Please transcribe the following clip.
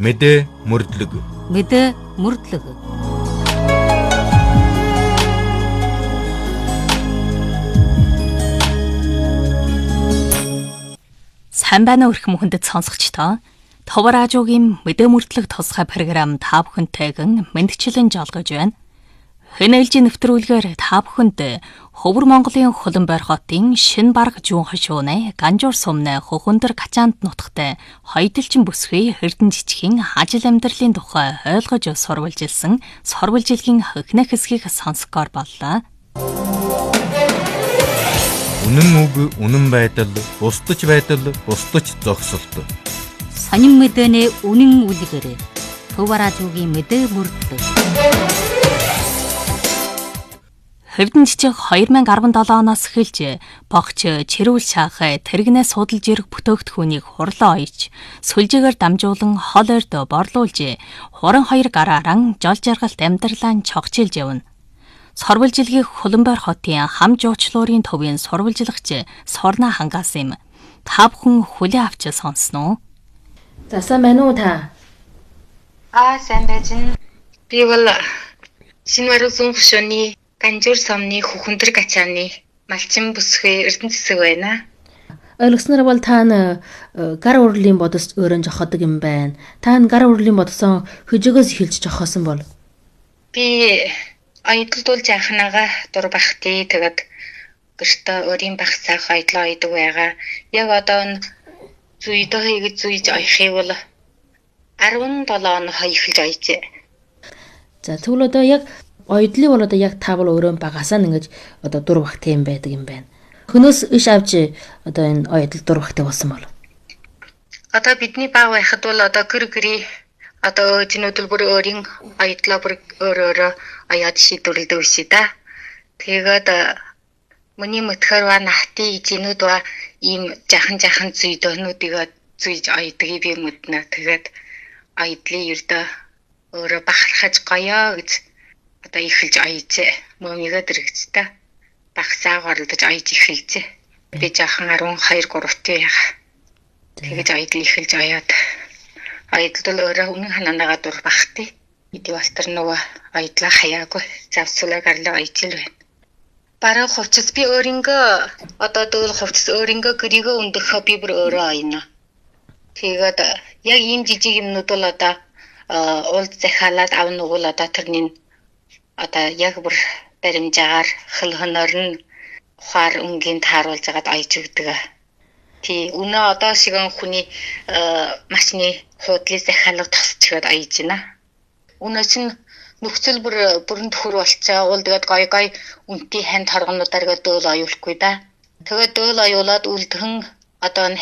Мэдээ мөрдлөг. Мэдээ мөрдлөг. Сайн байна уу өрхөм хүндэт сонсогчдоо. Товар Ажуугийн мэдээ мөрдлөг тусгай програм та бүхэнтэйгэн мэндчилэн жолгож байна. Хэнээлжийн нэвтрүүлгээр та бүхэнд Хөвөр Монголын Хөлбөмбөр хотын Шин Бараг Жуун хошууны Ганжуур сумны Хөхөндөр Качаанд нутагт хоёдолчин бүсгүй Эрдэнэ жижигхэн ажил амьдралын тухай ойлгож сурвалжилсан сурвалжилгийн хөхнөх хэсгийг сонсгоор боллоо. Үнэн үг, үнэн байдал, устдаж байдал, устдаж зогсолт. Сонин мэдээний үнэн үлгэр. Товар Ажуугийн мэдээ мөрдлөг. Эрдэнэ жижиг 2017 оноос эхэлж богч Чирүүл шаах тэрэгнээ судалж ирэх бүтээгдэхүүнийг хурлаа ойж, сүлжээгээр дамжуулан хол орд борлуулж, хуран хоёр гараараа жол жаргалт амьдралаа чогчилж явна. Сурвалжилгийг Хөлбөмбөр хотын хам жуучлуурын төвийн сурвалжилгач Сурна хангаас юм. Та бүхэн хүлээ авч сонсноо. За сайн байна уу та? Сайн байна. Би бол Шин Бараг Жуун хошууны Ганжуур сумны Хөхөндөр Качааны малчин бүсгүй Эрдэнэ засаг байна. Ойлгосноор бол та гар урлагийн бодос өрөн жоходог юм байна. Та гар урлагийн бодосон хөжөөгөөс эхэлж жохоосон бол? Би аялдуулж анхнаага дур бахти тэгээд гэртээ өөрийн багцаа хоёлоо идэг байгаа. Яг одоо зүйдөө хийгээд зүйж оёхыг бол 17 он хоёхж ойжээ. За тэгвэл одоо яг ойдлыг бол одоо яг та бол өөрөө багасаа ингэж одоо дур бахти юм байдаг юм байна. Хөнөөс иш авч одоо энэ ойдл дур бахти болсон бол? Одоо бидний баг байхад бол одоо гэр одоо чинүүдэл бүр өөрийн ойдлоо бүр өөрөө аяад шийдвэрлэдэг үсэ да. Тэгээд миний мөтхөр ба нахти чинүүд ба ийм жахан зүйдөнүүдийг зүйж ойдгийг би мэднэ. Тэгээд ойдлын ердөө өөрөө бахархаж гоёо гэж одоо ихэлж ойжээ. Мөмигээ дэрэгчтэй багсаа горлож ойж ихэлжээ. Би жахан 12 3-т яа. Тэгээд ойдл ихэлж ойоод ойдл өөрөө өмнө ханаагаа дур бахти. Эдий балтар нөгөө ойдлаа хаяагүй завсуулаа гарлаа ойжил байна. Бараг хувцас би өөрийнхөө одоо дөөл хувцас өөрийнхөө гэрийгөө өндөхөө би бүр өөрөө ойно. Тэгээд яг ийм жижиг юмнууд бол одоо улд захиалаад авна уу одоо тэрний одоо яг бүр баримжаагаар хэл хоноор нь ухаар өнгийн тааруулж агаад ойж өгдөг. Тий өнөө одоо шигэн хүний машины хуудлын захиалга тосчгээд ойж байна. Өнөө чинь нөхцөл бүрэн төхөр болцоо уул тэгээд гой үнтэй ханд хоргонуудаар дөөл оюулахгүй да. Тэгээд дөөл оюулаад үлдхэн одоо